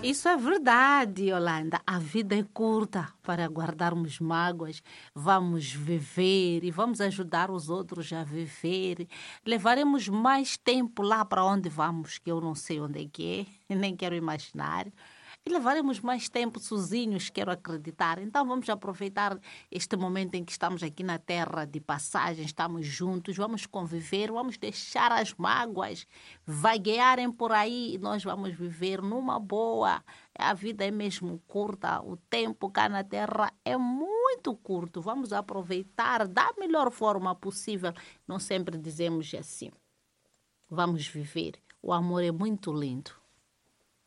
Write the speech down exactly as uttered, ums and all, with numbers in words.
Isso é verdade, Yolanda. A vida é curta para guardarmos mágoas. Vamos viver e vamos ajudar os outros a viver. Levaremos mais tempo lá para onde vamos, que eu não sei onde é que é, nem quero imaginar. E levaremos mais tempo sozinhos, quero acreditar. Então vamos aproveitar este momento em que estamos aqui na terra de passagem, estamos juntos, vamos conviver, vamos deixar as mágoas vaguearem por aí e nós vamos viver numa boa. A vida é mesmo curta, o tempo cá na terra é muito curto. Vamos aproveitar da melhor forma possível. Não sempre dizemos assim. Vamos viver. O amor é muito lindo.